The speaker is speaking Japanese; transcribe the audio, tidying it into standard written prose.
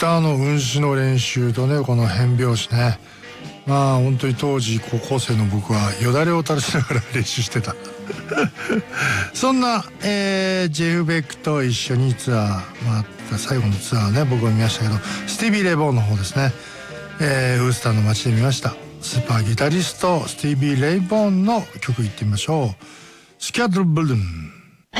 ターの運指の練習とねこの変拍子ね、まあ本当に当時高校生の僕はよだれを垂らしながら練習してたそんな、ジェフ・ベックと一緒にツアー、最後のツアーね僕は見ましたけど、スティービー・レイ・ボーンの方ですね、ウースターの街で見ました。スーパーギタリストスティービー・レイ・ボーンの曲いってみましょう。スキャドル・ブルーン。